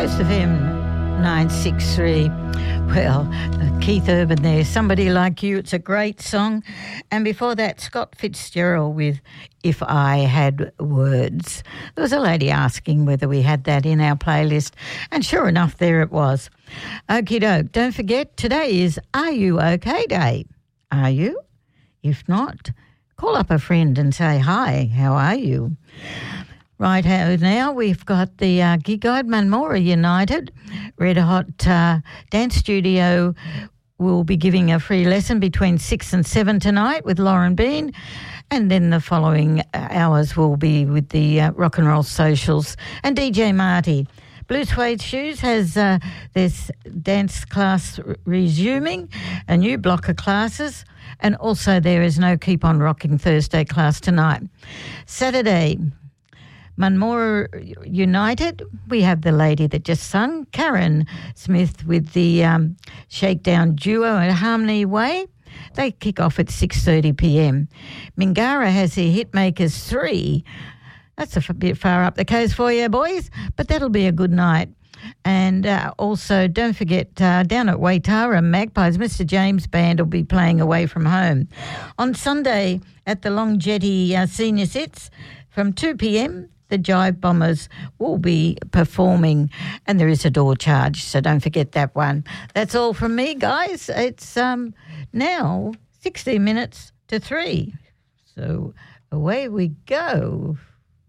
Coast FM 963. Well, Keith Urban there, Somebody Like You. It's a great song. And before that, Scott Fitzgerald with If I Had Words. There was a lady asking whether we had that in our playlist, and sure enough, there it was. Okie doke. Don't forget, today is Are You OK Day. Are you? If not, call up a friend and say, hi, how are you? Right now, we've got the Gig Guide Manmora United Red Hot Dance Studio will be giving a free lesson between 6 and 7 tonight with Lauren Bean, and then the following hours will be with the Rock and Roll Socials and DJ Marty. Blue Suede Shoes has this dance class resuming, a new block of classes, and also there is no Keep On Rocking Thursday class tonight. Saturday, Manmora United, we have the lady that just sung, Karen Smith, with the Shakedown Duo at Harmony Way. They kick off at 6:30 p.m. Mingara has the Hitmakers 3. That's a bit far up the coast for you, boys, but that'll be a good night. And also, don't forget, down at Waitara Magpies, Mr. James Band will be playing Away From Home. On Sunday at the Long Jetty Senior Sits from 2 p.m, the Jive Bombers will be performing, and there is a door charge, so don't forget that one. That's all from me, guys. It's now 16 minutes to 3. So away we go.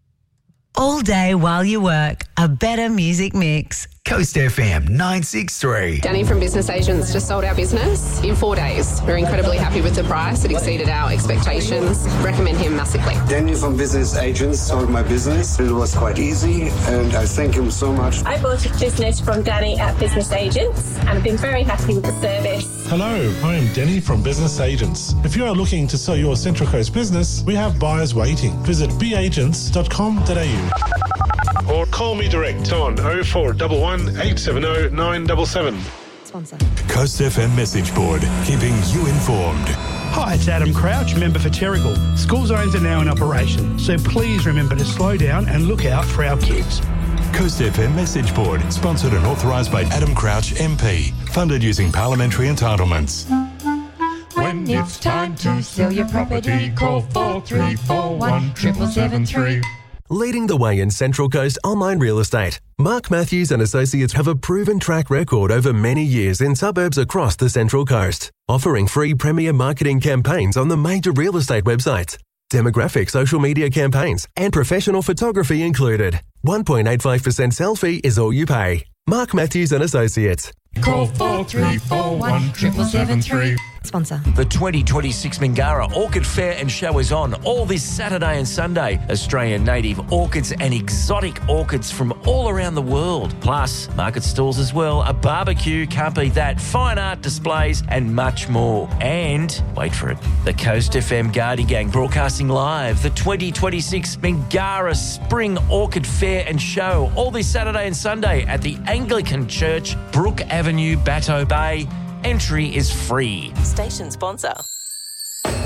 All day while you work, a better music mix. Coast FM 963. Danny from Business Agents just sold our business in 4 days. We're incredibly happy with the price. It exceeded our expectations. Recommend him massively. Danny from Business Agents sold my business. It was quite easy, and I thank him so much. I bought a business from Danny at Business Agents, and I've been very happy with the service. Hello, I am Danny from Business Agents. If you are looking to sell your Central Coast business, we have buyers waiting. Visit beagents.com.au. Or call me direct on 0411 870 977. Sponsor. Coast FM message board, keeping you informed. Hi, it's Adam Crouch, member for Terrigal. School zones are now in operation, so please remember to slow down and look out for our kids. Coast FM message board, sponsored and authorised by Adam Crouch MP, funded using parliamentary entitlements. When it's time to sell your property, call 4341 7773. Leading the way in Central Coast online real estate, Mark Matthews and Associates have a proven track record over many years in suburbs across the Central Coast, offering free premier marketing campaigns on the major real estate websites, demographic social media campaigns, and professional photography included. 1.85% sell fee is all you pay. Mark Matthews and Associates. Call 4341 7773. Sponsor. The 2026 Mingara Orchid Fair and Show is on all this Saturday and Sunday. Australian native orchids and exotic orchids from all around the world. Plus, market stalls as well, a barbecue, can't beat that, fine art displays and much more. And, wait for it, the Coast FM Guardy Gang broadcasting live the 2026 Mingara Spring Orchid Fair and Show all this Saturday and Sunday at the Anglican Church, Brook Avenue, Bateau Bay. Entry is free. Station sponsor.